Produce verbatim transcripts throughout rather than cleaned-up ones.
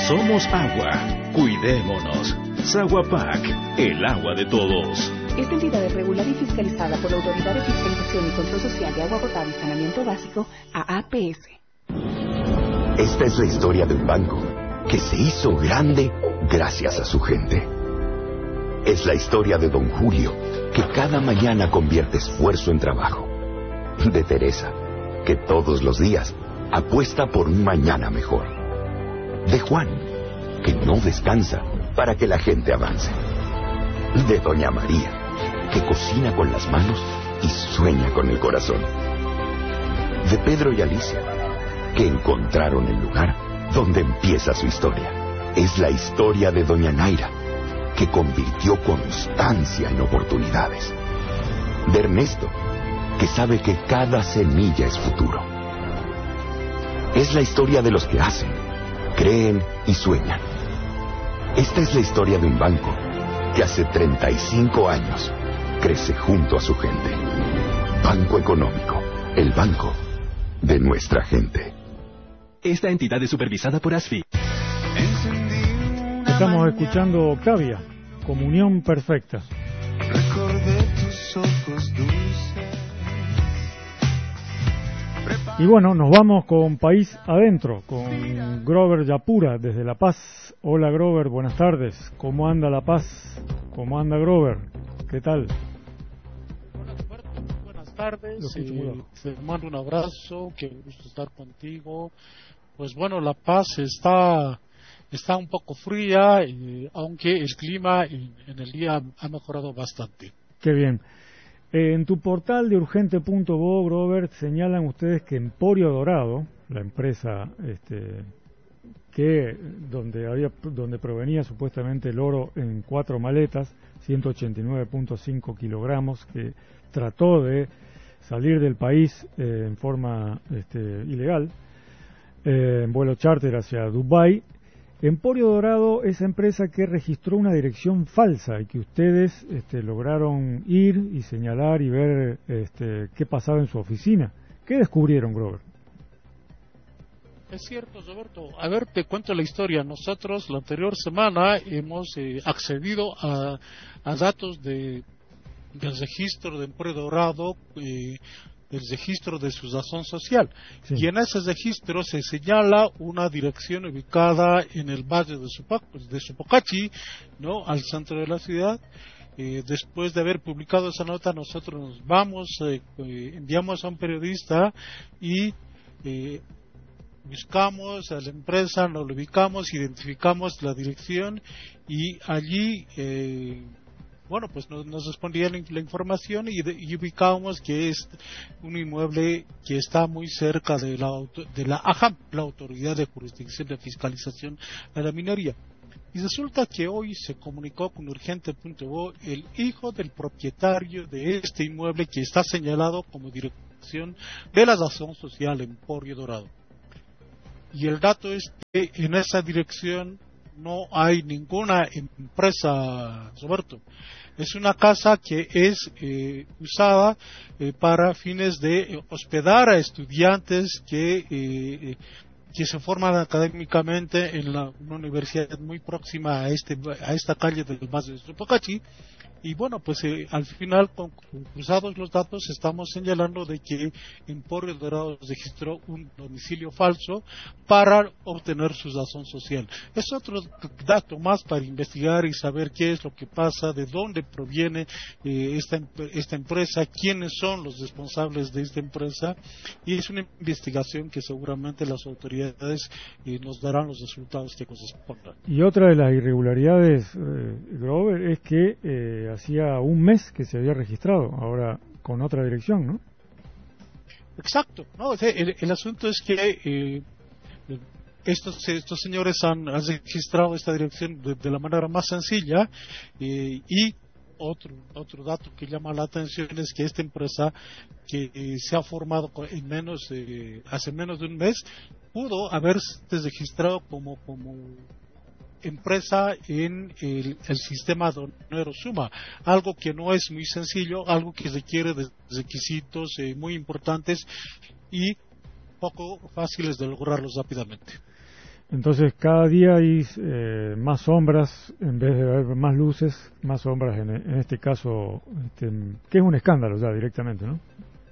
Somos agua. Cuidémonos. Saguapac, el agua de todos. Esta entidad es regulada y fiscalizada por la Autoridad de Fiscalización y Control Social de Agua Potable y Saneamiento Básico, A A P S. Esta es la historia de un banco que se hizo grande gracias a su gente. Es la historia de don Julio, que cada mañana convierte esfuerzo en trabajo. De Teresa, que todos los días apuesta por un mañana mejor. De Juan, que no descansa para que la gente avance. De doña María, que cocina con las manos y sueña con el corazón. De Pedro y Alicia, que encontraron el lugar donde empieza su historia. Es la historia de doña Naira, que convirtió constancia en oportunidades. De Ernesto, que sabe que cada semilla es futuro. Es la historia de los que hacen, creen y sueñan. Esta es la historia de un banco que hace treinta y cinco años crece junto a su gente. Banco Económico, el banco de nuestra gente. Esta entidad es supervisada por ASFI. Estamos escuchando Octavia, Comunión Perfecta. Recordé tus ojos dulces. Y bueno, nos vamos con País Adentro, con Grover Yapura desde La Paz. Hola Grover, buenas tardes. ¿Cómo anda La Paz? ¿Cómo anda Grover? ¿Qué tal? Buenas tardes, eh, te mando un abrazo, qué gusto estar contigo. Pues bueno, La Paz está está un poco fría, eh, aunque el clima en, en el día ha mejorado bastante. Qué bien. Eh, en tu portal de urgente punto bo, Grover, señalan ustedes que Emporio Dorado, la empresa este, que donde había donde provenía supuestamente el oro en cuatro maletas, ciento ochenta y nueve punto cinco kilogramos, que trató de salir del país eh, en forma este, ilegal, eh, en vuelo charter hacia Dubái. Emporio Dorado, esa empresa que registró una dirección falsa y que ustedes este, lograron ir y señalar y ver este, qué pasaba en su oficina. ¿Qué descubrieron, Grover? Es cierto, Roberto. A ver, te cuento la historia. Nosotros la anterior semana hemos eh, accedido a, a datos de, del registro de Emporio Dorado, eh, el registro de su razón social. Sí. Y en ese registro se señala una dirección ubicada en el barrio de, Supac, de Sopocachi, ¿no?, al centro de la ciudad. Eh, después de haber publicado esa nota, nosotros nos vamos, eh, eh, enviamos a un periodista y eh, buscamos a la empresa, nos lo ubicamos, identificamos la dirección y allí... Eh, Bueno, pues nos, nos respondían la, la información y, de, y ubicábamos que es un inmueble que está muy cerca de la, de la A J A M, la Autoridad de Jurisdicción de Fiscalización de la Minería. Y resulta que hoy se comunicó con urgente punto bo el hijo del propietario de este inmueble que está señalado como dirección de la razón social Emporio Dorado. Y el dato es que en esa dirección no hay ninguna empresa, Roberto. Es una casa que es eh, usada eh, para fines de eh, hospedar a estudiantes que, eh, que se forman académicamente en la, una universidad muy próxima a, este, a esta calle del barrio de Sopocachi. Y bueno, pues eh, al final, con, con cruzados los datos, estamos señalando de que Emporio Dorado registró un domicilio falso para obtener su razón social. Es otro dato más para investigar y saber qué es lo que pasa, de dónde proviene eh, esta, esta empresa, quiénes son los responsables de esta empresa, y es una investigación que seguramente las autoridades eh, nos darán los resultados que correspondan. Y otra de las irregularidades, eh, Grover, es que eh, hacía un mes que se había registrado, ahora con otra dirección, ¿no? Exacto, no, el, el asunto es que eh, estos estos señores han, han registrado esta dirección de, de la manera más sencilla eh, y otro otro dato que llama la atención es que esta empresa que eh, se ha formado en menos eh, hace menos de un mes pudo haberse registrado como como empresa en el, el sistema aduanero Suma, algo que no es muy sencillo, algo que requiere de requisitos eh, muy importantes y poco fáciles de lograrlos rápidamente. Entonces cada día hay eh, más sombras en vez de haber más luces, más sombras en, en este caso, este, que es un escándalo ya directamente, ¿no?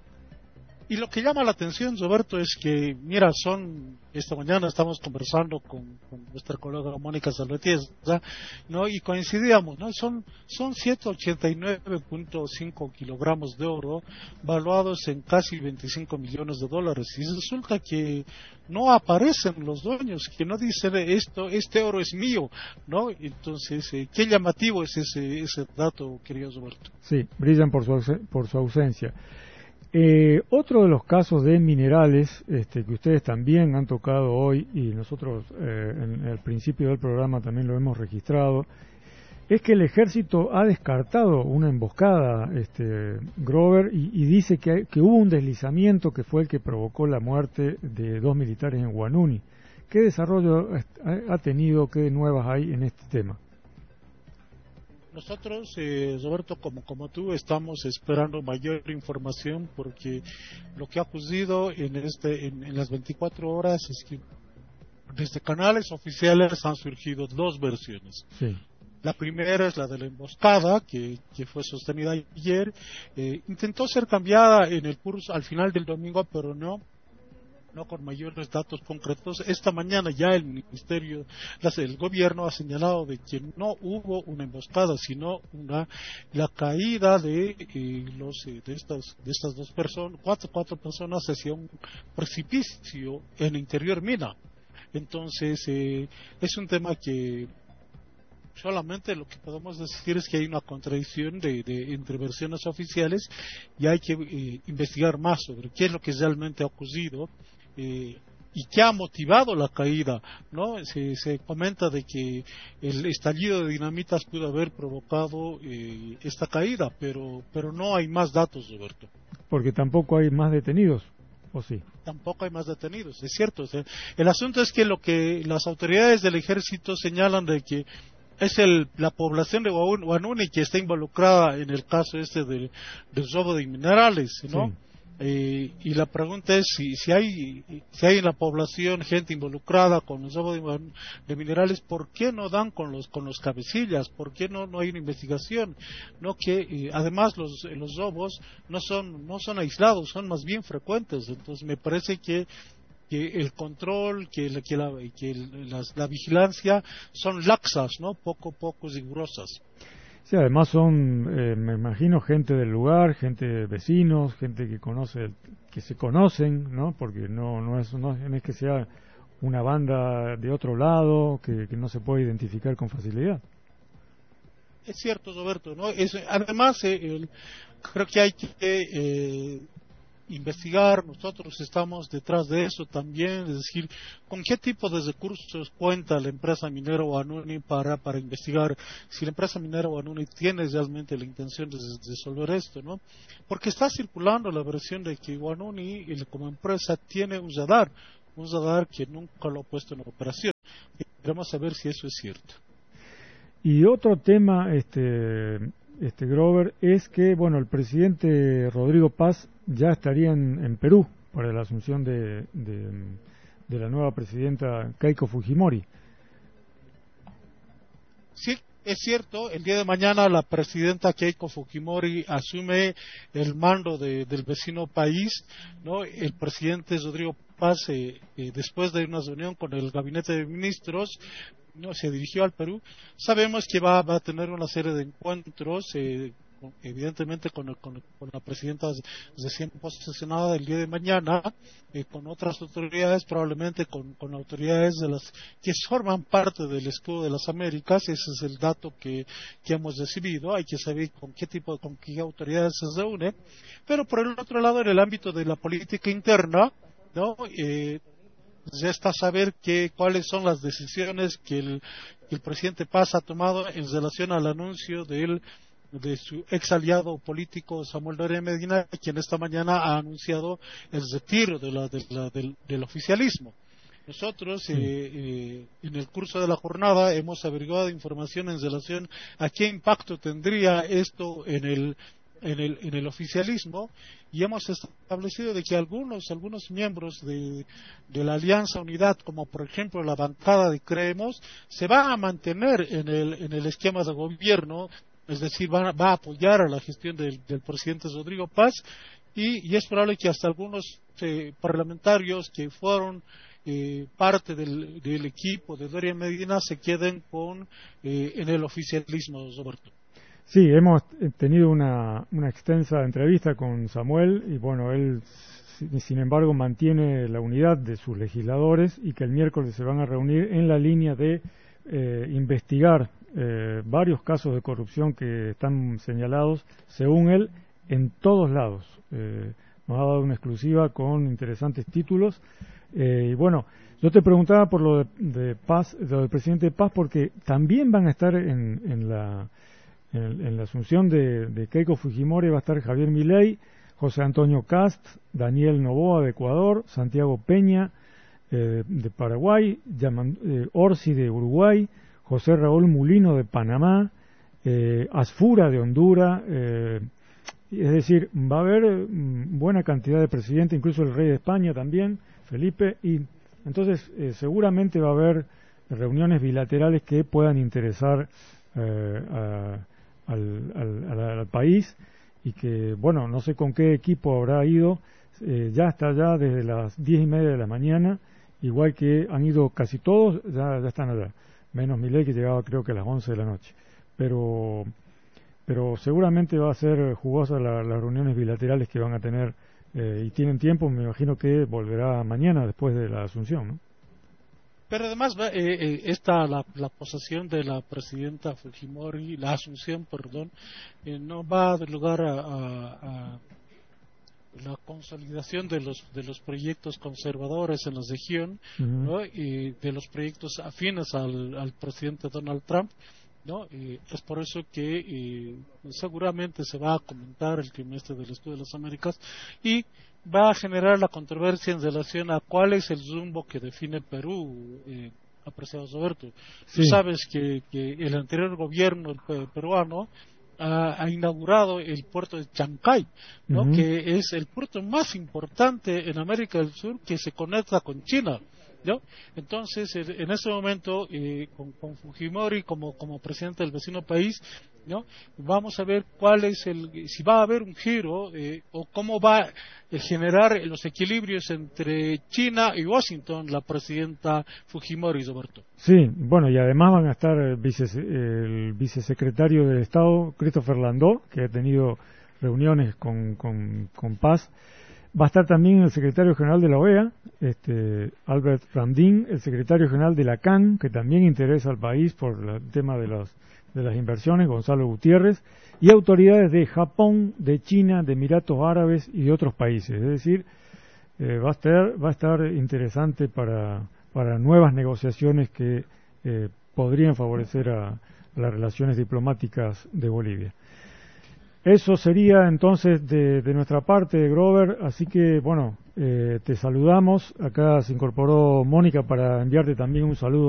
Y lo que llama la atención, Roberto, es que, mira, son, esta mañana estamos conversando con, con nuestra colega Mónica Salvatierra, ¿no? Y coincidíamos, ¿no? Son, son ciento ochenta y nueve punto cinco kilogramos de oro, valuados en casi veinticinco millones de dólares. Y resulta que no aparecen los dueños, que no dicen esto, este oro es mío, ¿no? Entonces, eh, qué llamativo es ese, ese dato, querido Roberto. Sí, brillan por su, por su ausencia. Eh, otro de los casos de minerales este, que ustedes también han tocado hoy y nosotros eh, en el principio del programa también lo hemos registrado, es que el ejército ha descartado una emboscada, este, Grover, y, y dice que, que hubo un deslizamiento que fue el que provocó la muerte de dos militares en Huanuni. ¿Qué desarrollo ha, ha tenido, qué nuevas hay en este tema? Nosotros, eh, Roberto, como, como tú, estamos esperando mayor información porque lo que ha ocurrido en, este, en, en las veinticuatro horas es que desde canales oficiales han surgido dos versiones. Sí. La primera es la de la emboscada, que, que fue sostenida ayer. Eh, intentó ser cambiada en el curso al final del domingo, pero no. no con mayores datos concretos. Esta mañana ya el ministerio, el gobierno ha señalado de que no hubo una emboscada, sino una la caída de eh, los eh, de estas de estas dos personas, cuatro cuatro personas hacia un precipicio en el interior mina. Entonces eh, es un tema que solamente lo que podemos decir es que hay una contradicción de, de entre versiones oficiales y hay que eh, investigar más sobre qué es lo que realmente ha ocurrido. Eh, y qué ha motivado la caída, ¿no? Se, se comenta de que el estallido de dinamitas pudo haber provocado eh, esta caída, pero pero no hay más datos, Roberto. Porque tampoco hay más detenidos, ¿o sí? Tampoco hay más detenidos, es cierto. O sea, el asunto es que lo que las autoridades del ejército señalan de que es el, la población de Huanuni que está involucrada en el caso este del, del robo de minerales, ¿no? Sí. Eh, y la pregunta es si, si hay si hay en la población gente involucrada con el robo de, de minerales, ¿por qué no dan con los con los cabecillas? ¿Por qué no no hay una investigación? No que eh, además los los robos no son no son aislados, son más bien frecuentes. Entonces me parece que que el control, que, la, que, la, que la, la vigilancia son laxas, ¿no? Poco poco rigurosas. Sí, además son, eh, me imagino, gente del lugar, gente vecinos, gente que conoce, que se conocen, ¿no? Porque no no es no es que sea una banda de otro lado que, que no se puede identificar con facilidad. Es cierto, Roberto, ¿no? Es, además, eh, el, creo que hay que eh, investigar, nosotros estamos detrás de eso también, es decir, con qué tipo de recursos cuenta la empresa minera Huanuni para, para investigar si la empresa minera Huanuni tiene realmente la intención de resolver esto, ¿no? Porque está circulando la versión de que Huanuni como empresa tiene un radar, un radar que nunca lo ha puesto en operación. Queremos saber si eso es cierto. Y otro tema, este, este Grover, es que, bueno, el presidente Rodrigo Paz ya estaría en, en Perú para la asunción de, de, de la nueva presidenta Keiko Fujimori. Sí, es cierto, el día de mañana la presidenta Keiko Fujimori asume el mando de, del vecino país, ¿no? El presidente Rodrigo Paz, eh, eh, después de una reunión con el gabinete de ministros, no se dirigió al Perú. Sabemos que va, va a tener una serie de encuentros, eh, evidentemente con, el, con, con la presidenta recién posesionada el día de mañana, eh, con otras autoridades, probablemente con, con autoridades de las que forman parte del escudo de las Américas. Ese es el dato que, que hemos recibido. Hay que saber con qué tipo, con qué autoridades se reúne. Pero por el otro lado, en el ámbito de la política interna, ¿no? Eh, ya está a saber que, cuáles son las decisiones que el, que el presidente Paz ha tomado en relación al anuncio de, él, de su ex aliado político Samuel Doria Medina, quien esta mañana ha anunciado el retiro de la, de la, del, del oficialismo. Nosotros, sí. eh, eh, en el curso de la jornada, hemos averiguado información en relación a qué impacto tendría esto en el en el, en el oficialismo, y hemos establecido de que algunos algunos miembros de, de la Alianza Unidad, como por ejemplo la bancada de Creemos, se va a mantener en el, en el esquema de gobierno, es decir, va, va a apoyar a la gestión del, del presidente Rodrigo Paz, y, y es probable que hasta algunos eh, parlamentarios que fueron eh, parte del, del equipo de Doria Medina se queden con eh, en el oficialismo, Roberto. Sí, hemos tenido una, una extensa entrevista con Samuel y bueno, él sin embargo mantiene la unidad de sus legisladores y que el miércoles se van a reunir en la línea de eh, investigar eh, varios casos de corrupción que están señalados, según él, en todos lados. Eh, nos ha dado una exclusiva con interesantes títulos. Eh, y bueno, yo te preguntaba por lo de, de Paz, lo del presidente Paz, porque también van a estar en, en la en, en la asunción de, de Keiko Fujimori, va a estar Javier Milei, José Antonio Cast, Daniel Noboa de Ecuador, Santiago Peña eh, de Paraguay, Yaman, eh, Orsi de Uruguay, José Raúl Mulino de Panamá, eh, Asfura de Honduras, eh, es decir, va a haber mm, buena cantidad de presidentes, incluso el rey de España también, Felipe, y entonces eh, seguramente va a haber reuniones bilaterales que puedan interesar eh, a, al, al, al, al país y que, bueno, no sé con qué equipo habrá ido, eh, ya está ya desde las diez y media de la mañana, igual que han ido casi todos, ya, ya están allá, menos Milei que llegaba creo que a las once de la noche, pero pero seguramente va a ser jugosa la, las reuniones bilaterales que van a tener eh, y tienen tiempo, me imagino que volverá mañana después de la asunción, ¿no? Pero además eh, eh, esta la, la posesión de la presidenta Fujimori, la asunción, perdón, eh, no va a dar lugar a, a, a la consolidación de los de los proyectos conservadores en la región, uh-huh. ¿no? Y de los proyectos afines al, al presidente Donald Trump, ¿no? Eh, es por eso que eh, seguramente se va a comentar el trimestre del Estudio de las Américas y va a generar la controversia en relación a cuál es el rumbo que define Perú, eh, apreciado Roberto. Sí. Tú sabes que, que el anterior gobierno el peruano ha, ha inaugurado el puerto de Chancay, ¿no? Uh-huh. Que es el puerto más importante en América del Sur que se conecta con China, ¿no? Entonces, en ese momento, eh, con, con Fujimori como, como presidente del vecino país, ¿no? Vamos a ver cuál es el, si va a haber un giro eh, o cómo va a generar los equilibrios entre China y Washington la presidenta Fujimori, Roberto. Sí, bueno, y además van a estar el, vice, el vicesecretario del Estado, Christopher Landó, que ha tenido reuniones con, con, con Paz. Va a estar también el secretario general de la O E A, este, Albert Ramdin, el secretario general de la C A N, que también interesa al país por el tema de, los, de las inversiones, Gonzalo Gutiérrez, y autoridades de Japón, de China, de Emiratos Árabes y de otros países. Es decir, eh, va a estar, va a estar interesante para, para nuevas negociaciones que eh, podrían favorecer a, a las relaciones diplomáticas de Bolivia. Eso sería entonces de, de nuestra parte, Grover, así que bueno, eh, te saludamos. Acá se incorporó Mónica para enviarte también un saludo